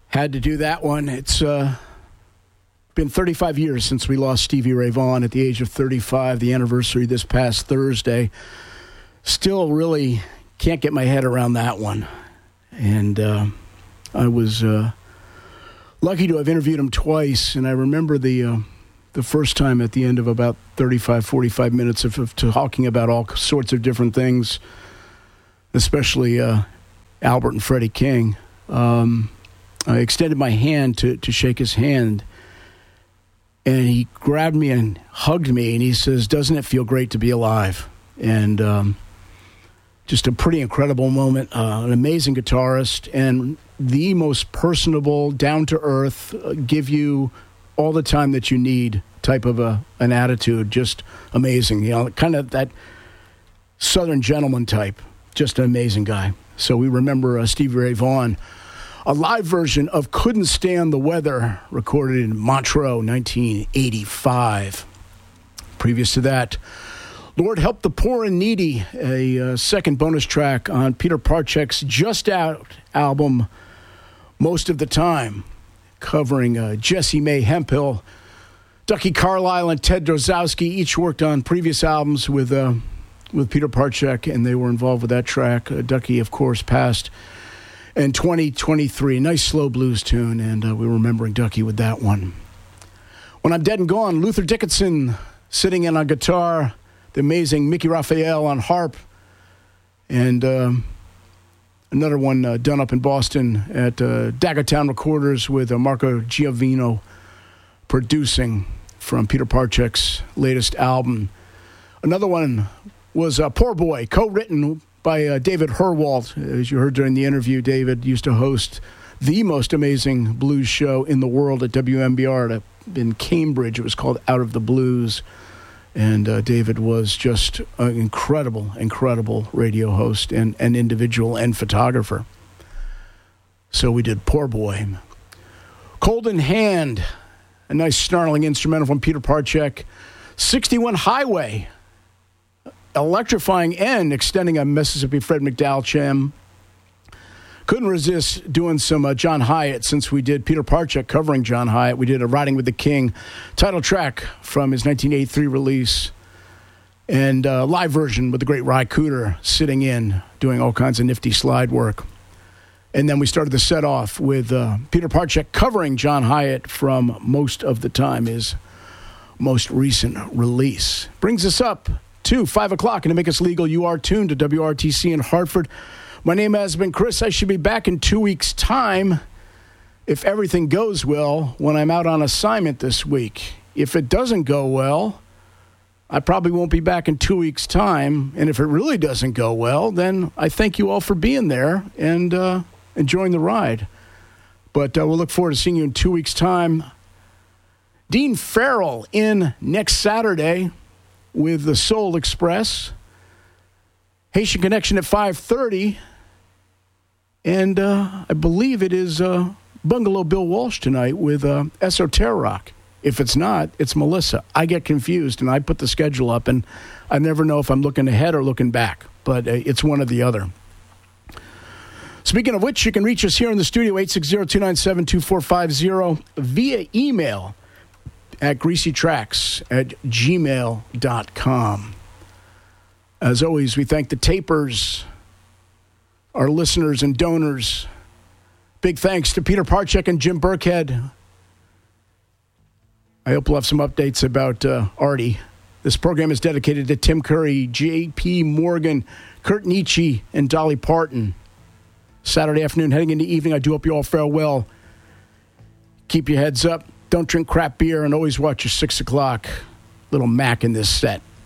Had to do that one. It's been 35 years since we lost Stevie Ray Vaughan at the age of 35, the anniversary this past Thursday. Still really can't get my head around that one. And I was lucky to have interviewed him twice, and I remember the first time at the end of about 35, 45 minutes of talking about all sorts of different things, especially Albert and Freddie King. I extended my hand to shake his hand, and he grabbed me and hugged me, and he says, "Doesn't it feel great to be alive?" And just a pretty incredible moment. An amazing guitarist and the most personable, down-to-earth, give you all the time that you need type of an attitude. Just amazing. You know, kind of that Southern gentleman type. Just an amazing guy. So we remember Stevie Ray Vaughan. A live version of Couldn't Stand the Weather, recorded in Montreux, 1985. Previous to that, Lord Help the Poor and Needy, a second bonus track on Peter Parchek's just out album, Most of the Time, covering Jessie Mae Hemphill. Ducky Carlisle and Ted Drozowski each worked on previous albums with Peter Parchek, and they were involved with that track. Ducky, of course, passed in 2023. Nice slow blues tune, and we were remembering Ducky with that one. When I'm Dead and Gone, Luther Dickinson sitting in on guitar, the amazing Mickey Raphael on harp, and another one done up in Boston at Daggertown Recorders with Marco Giovino producing from Peter Parchek's latest album. Another one was Poor Boy, co-written by David Herwalt. As you heard during the interview, David used to host the most amazing blues show in the world at WMBR in Cambridge. It was called Out of the Blues. And David was just an incredible radio host and individual and photographer. So we did Poor Boy. Cold in Hand, a nice snarling instrumental from Peter Parchek. 61 Highway, electrifying end, extending a Mississippi Fred McDowell jam. Couldn't resist doing some John Hyatt, since we did Peter Parchek covering John Hyatt. We did a Riding with the King title track from his 1983 release, and a live version with the great Ry Cooder sitting in, doing all kinds of nifty slide work. And then we started the set off with Peter Parchek covering John Hyatt from Most of the Time, his most recent release. Brings us up to 5 o'clock, and to make us legal, you are tuned to WRTC in Hartford. My name has been Chris. I should be back in 2 weeks' time, if everything goes well, when I'm out on assignment this week. If it doesn't go well, I probably won't be back in 2 weeks' time. And if it really doesn't go well, then I thank you all for being there and enjoying the ride. But we'll look forward to seeing you in 2 weeks' time. Dean Farrell in next Saturday with the Soul Express. Haitian Connection at 5:30. And I believe it is Bungalow Bill Walsh tonight with Esoteric Rock. If it's not, it's Melissa. I get confused, and I put the schedule up, and I never know if I'm looking ahead or looking back. But it's one or the other. Speaking of which, you can reach us here in the studio, 860-297-2450, via email at greasytracks@gmail.com. As always, we thank the tapers, our listeners and donors. Big thanks to Peter Parchek and Jim Burkhead. I hope we'll have some updates about Artie. This program is dedicated to Tim Curry, J.P. Morgan, Kurt Nietzsche, and Dolly Parton. Saturday afternoon, heading into evening, I do hope you all fare well. Keep your heads up. Don't drink crap beer, and always watch your 6 o'clock Little Mac in this set.